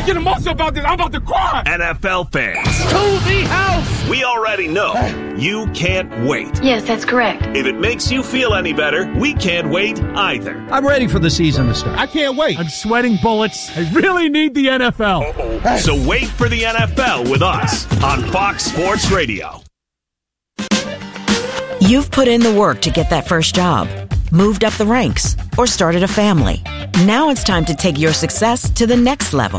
I get emotional about this. I'm about to cry. NFL fans. To the house. We already know you can't wait. Yes, that's correct. If it makes you feel any better, we can't wait either. I'm ready for the season to start. I can't wait. I'm sweating bullets. I really need the NFL. So wait for the NFL with us on Fox Sports Radio. You've put in the work to get that first job, moved up the ranks, or started a family. Now it's time to take your success to the next level.